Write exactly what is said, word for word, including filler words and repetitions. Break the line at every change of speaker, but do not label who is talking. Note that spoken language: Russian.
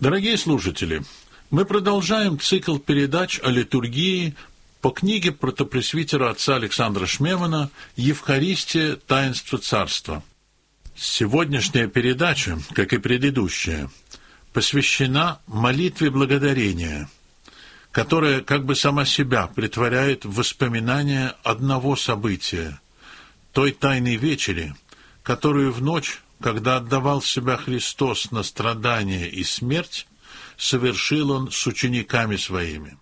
Дорогие слушатели, мы продолжаем цикл передач о литургии по книге протопресвитера отца Александра Шмемана «Евхаристия. Таинство Царства». Сегодняшняя передача, как и предыдущая, посвящена молитве благодарения, которая как бы сама себя претворяет в воспоминание одного события, той тайной вечери, которую в ночь, когда отдавал себя Христос на страдания и смерть, совершил Он с учениками Своими.